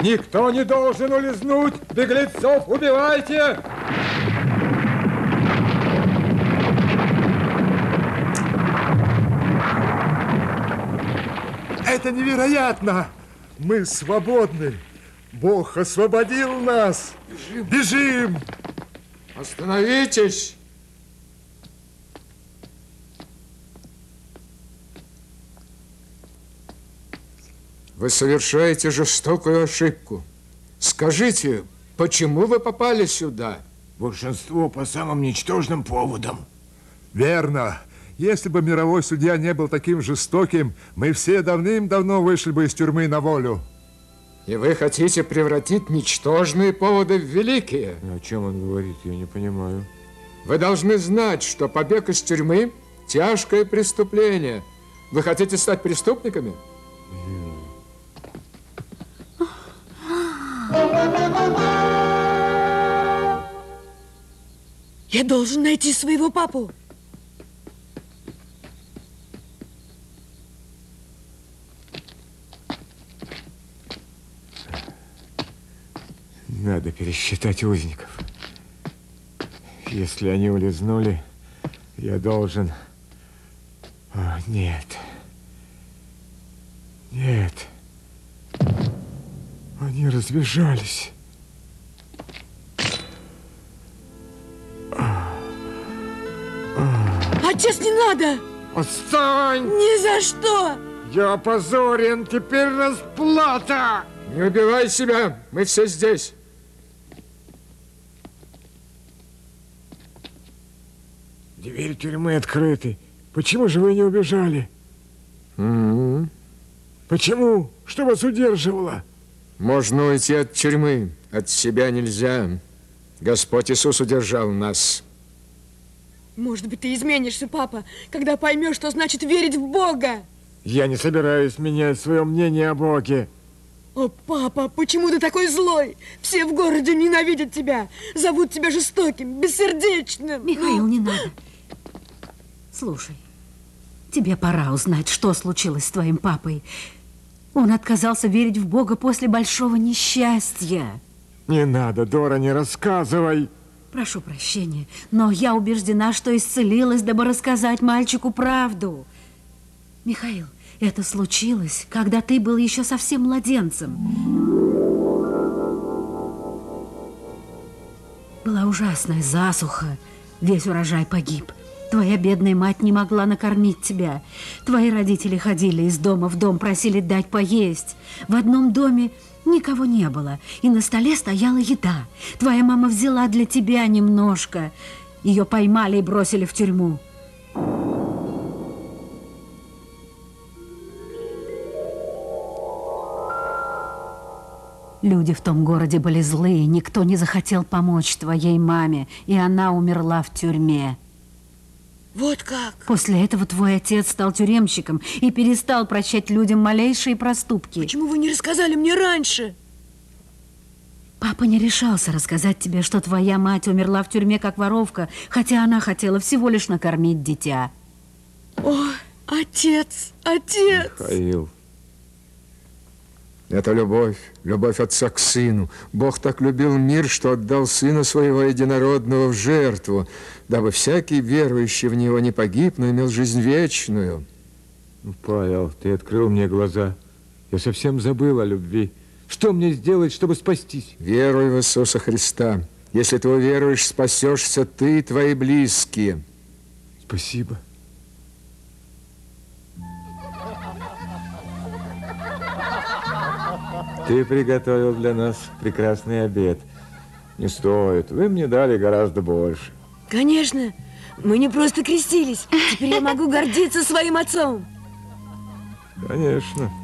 Никто не должен улизнуть! Беглецов убивайте! Это невероятно! Мы свободны! Бог освободил нас! Бежим! Остановитесь! Вы совершаете жестокую ошибку. Скажите, почему вы попали сюда? Большинство по самым ничтожным поводам. Верно. Если бы мировой судья не был таким жестоким, мы все давным-давно вышли бы из тюрьмы на волю. И вы хотите превратить ничтожные поводы в великие? О чем он говорит, я не понимаю. Вы должны знать, что побег из тюрьмы – тяжкое преступление. Вы хотите стать преступниками? Я должен найти своего папу. Надо пересчитать узников. Если они улизнули, я должен... О, нет. Нет. Они разбежались. Отец, не надо! Отстань! Ни за что! Я опозорен, теперь расплата! Не убивай себя, мы все здесь. Двери тюрьмы открыты. Почему же вы не убежали? Почему? Что вас удерживало? Можно уйти от тюрьмы, от себя нельзя. Господь Иисус удержал нас. Может быть, ты изменишься, папа, когда поймешь, что значит верить в Бога. Я не собираюсь менять свое мнение о Боге. О, папа, почему ты такой злой? Все в городе ненавидят тебя, зовут тебя жестоким, бессердечным. Михаил, не надо. Слушай, тебе пора узнать, что случилось с твоим папой. Он отказался верить в Бога после большого несчастья. Не надо, Дора, не рассказывай. Прошу прощения, но я убеждена, что исцелилась, дабы рассказать мальчику правду. Михаил, это случилось, когда ты был еще совсем младенцем. Была ужасная засуха, весь урожай погиб. Твоя бедная мать не могла накормить тебя. Твои родители ходили из дома в дом, просили дать поесть. В одном доме никого не было, и на столе стояла еда. Твоя мама взяла для тебя немножко. Ее поймали и бросили в тюрьму. Люди в том городе были злые, никто не захотел помочь твоей маме, и она умерла в тюрьме. Вот как? После этого твой отец стал тюремщиком и перестал прощать людям малейшие проступки. Почему вы не рассказали мне раньше? Папа не решался рассказать тебе, что твоя мать умерла в тюрьме как воровка, хотя она хотела всего лишь накормить дитя. О, отец, отец! Михаил. Это любовь, любовь отца к сыну. Бог так любил мир, что отдал сына своего единородного в жертву, дабы всякий верующий в него не погиб, но имел жизнь вечную. Павел, ты открыл мне глаза. Я совсем забыл о любви. Что мне сделать, чтобы спастись? Веруй в Иисуса Христа. Если ты уверуешь, спасешься ты и твои близкие. Спасибо. Ты приготовил для нас прекрасный обед. Не стоит. Вы мне дали гораздо больше. Конечно. Мы не просто крестились. Теперь я могу гордиться своим отцом. Конечно.